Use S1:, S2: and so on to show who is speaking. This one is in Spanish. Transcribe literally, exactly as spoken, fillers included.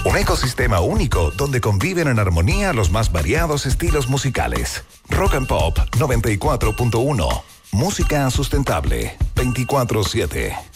S1: Un ecosistema único donde conviven en armonía los más variados estilos musicales. Rock and Pop noventa y cuatro punto uno. Música sustentable veinticuatro siete.